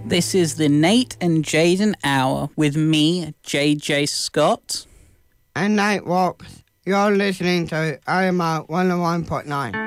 This is the Nate and Jaden Hour with me, JJ Scott. And Nate Walks. You're listening to AMR 101.9.